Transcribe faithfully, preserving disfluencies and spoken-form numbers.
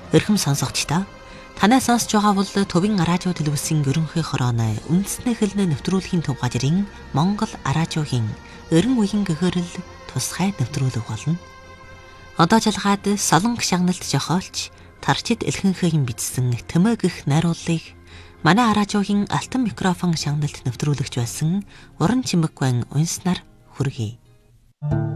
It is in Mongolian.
Өрхөм сонсогчдоо танай сонсож байгаа бол Төвийн радио телевизийн ерөнхий хорооны үндэсний хэлний нэвтрүүлгийн төв газрын Монгол радиогийн өрн үеийн гөхөрл тусгай нэвтрүүлэг болно. Одоо жалгаад Солонгос шагналт жохоолч Тарчид Элхэнхийн бичсэн Тэмээгэх найруулгыг манай радиогийн алтан микрофон шагналт нэвтрүүлэгч байсан Уран Чимэгвэн унснаар хүргэе.